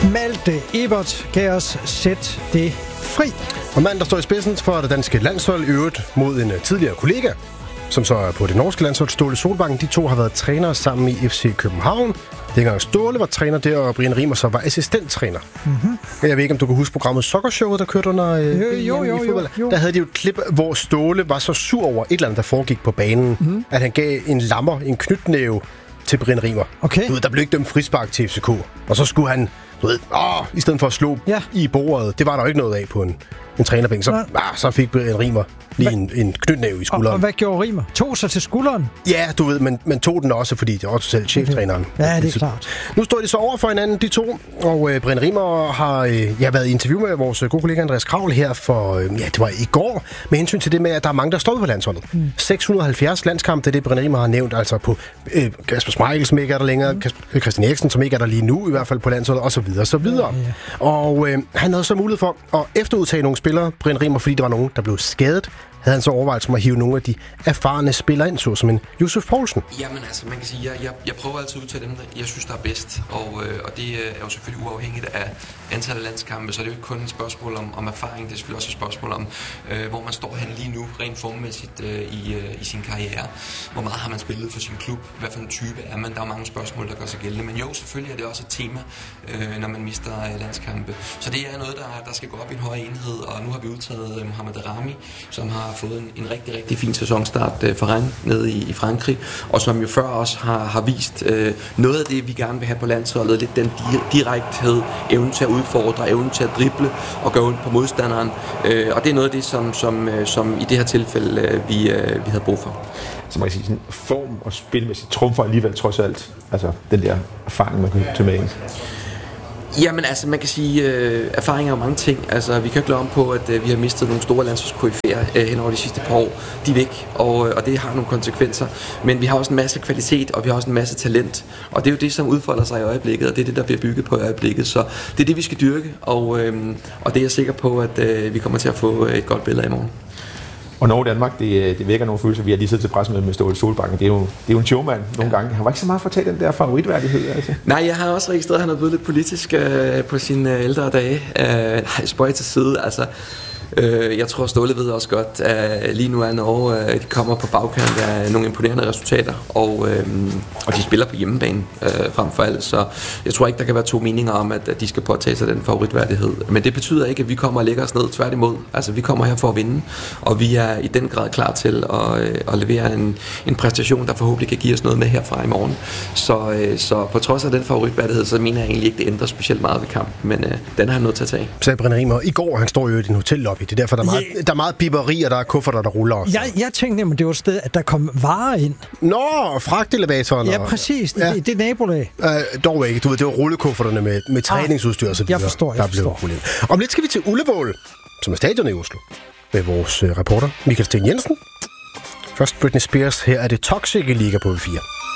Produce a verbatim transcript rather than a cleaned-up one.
Malte Ebert gav os Sæt det fri. Og manden, der står i spidsen for det danske landshold, i øvrigt mod en tidligere kollega, som så er på det norske landshold, Ståle Solbakken. De to har været trænere sammen i F C København. Dengang Ståle var træner der, og Brian Riemer så var assistenttræner. Mm-hmm. Jeg ved ikke, om du kan huske programmet Soccershowet, der kørte under øh, jo, jo, jo, jo, jo. Der havde de jo et klip, hvor Ståle var så sur over et eller andet, der foregik på banen, mm-hmm. at han gav en lammer, en knytnæve til Brian Riemer. Okay. Du ved, der blev ikke dømt frispark til F C K. Og så skulle han, du ved, åh, i stedet for at slå ja. i bordet, det var der jo ikke noget af på en, en trænerbænk. Så, ah, så fik Brian Riemer lige en, en knytnæve i skulderen. Og, og hvad gjorde Riemer? Tog sig til skulderen? Ja, du ved, men, men tog den også, fordi det var også selv cheftræneren. Ja, det er klart. Nu står de så over for hinanden, de to, og øh, Brian Riemer har øh, ja, været i interview med vores gode kollega Andreas Kravl her for, øh, ja, det var i går, med hensyn til det med, at der er mange, der står på landsholdet. Mm. seks hundrede og halvfjerds landskampe, det er det, Brian Riemer har nævnt, altså på øh, Kasper Schmeichel, som ikke er der længere, mm. Kasper, Christian Eriksen, som ikke er der lige nu, i hvert fald på landsholdet, og så videre, og så videre. Ja, ja. Og øh, han havde så mulighed for at efterudtage nogle spillere, Brian Riemer, fordi der var nogen, der blev skadet, havde han så overvejet som at hive nogle af de erfarne spillere ind, så som en Josef Poulsen. Jamen altså, man kan sige, jeg, jeg, jeg prøver altid at udtage dem, jeg synes, der er bedst. Og, øh, og det er jo selvfølgelig uafhængigt af antallet af landskampe, så det er jo ikke kun et spørgsmål om, om erfaring, det er selvfølgelig også et spørgsmål om, øh, hvor man står hen lige nu, rent formmæssigt øh, i, øh, i sin karriere. Hvor meget har man spillet for sin klub? Hvad for en type er man? Der er mange spørgsmål, der gør sig gældende. Men jo, selvfølgelig er det også et tema, øh, når man mister øh, landskampe. Så det er noget, der, der skal gå op i en højere enhed, og nu har vi udtaget øh, Mohamed Daramy, som har fået en, en rigtig, rigtig fin sæsonstart øh, for Rennes nede i, i Frankrig, og som jo før også har, har vist øh, noget af det, vi gerne vil have på landsholdet, lidt den di- direkthed, evnen til at udfordre, evnen til at drible og gøre ondt på modstanderen, øh, og det er noget af det, som, som, øh, som i det her tilfælde øh, vi, øh, vi havde brug for. Så man kan sige, sådan form og spilmæssigt trumfer alligevel trods alt, altså den der erfaring, man kan tage med ind. Jamen altså, man kan sige, øh, erfaringer er mange ting. Altså, vi kan ikke glemme på, at øh, vi har mistet nogle store landsholdskoryfæer øh, hen over de sidste par år. De er væk, og, øh, og det har nogle konsekvenser. Men vi har også en masse kvalitet, og vi har også en masse talent. Og det er jo det, som udfolder sig i øjeblikket, og det er det, der bliver bygget på i øjeblikket. Så det er det, vi skal dyrke, og, øh, og det er jeg sikker på, at øh, vi kommer til at få et godt billede i morgen. Og Norge Danmark, det, det vækker nogle følelser. Vi har lige siddet til pressemøde med Ståle Solbakken. Det er jo, det er jo en showman nogle ja. gange. Han var ikke så meget for at tage den der favoritværdighed. Altså. Nej, jeg har også registreret, at han er blevet lidt politisk øh, på sine øh, ældre dage. Øh, nej, spøj til side. Altså, øh, jeg tror, Ståle ved også godt, at lige nu er Norge, øh, de kommer på bagkant af nogle imponerende resultater. Og, øh, og de spiller på hjemmebane øh, frem for alt. Så jeg tror ikke, der kan være to meninger om, at, at de skal påtage sig den favoritværdighed. Men det betyder ikke, at vi kommer og lægger os ned. Tværtimod. Altså, vi kommer her for at vinde. Og vi er i den grad klar til at, øh, at levere en, en præstation, der forhåbentlig kan give os noget med herfra i morgen. Så, øh, så på trods af den favoritværdighed, så mener jeg egentlig ikke, det ændrer specielt meget ved kampen. Men øh, den har han nødt til at tage. Sagde Brian Riemer i går, han står jo i din hotellobby. Det er derfor, der er meget, yeah. der er meget biberi, og der er kufferter, der ruller også. Jeg, jeg tænkte nemlig, det var et sted, at der kom varer ind. Nå, fragtelevatoren. Ja, præcis. Det, ja. det, det er nabolag. Øh, dog ikke. Du ved, det var rullekufferterne med, med træningsudstyr og så videre. Jeg forstår, jeg der forstår. Blev Om lidt skal vi til Ullevål, som er stadion i Oslo, med vores reporter Michael Sten Jensen. Først Britney Spears. Her er det Toxic i Liga på V fire.